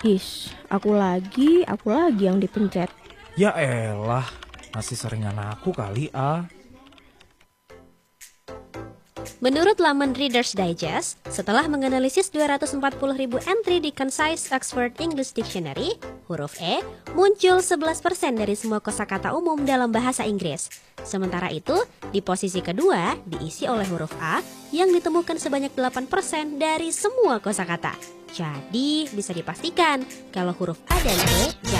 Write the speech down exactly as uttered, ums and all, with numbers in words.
Is, aku lagi, aku lagi yang dipencet. Ya elah, masih seringan aku kali ah. Menurut laman Reader's Digest, setelah menganalisis dua ratus empat puluh ribu entry di Concise Oxford English Dictionary, huruf E muncul sebelas persen dari semua kosakata umum dalam bahasa Inggris. Sementara itu, di posisi kedua diisi oleh huruf A yang ditemukan sebanyak delapan persen dari semua kosakata. Jadi, bisa dipastikan kalau huruf A dan E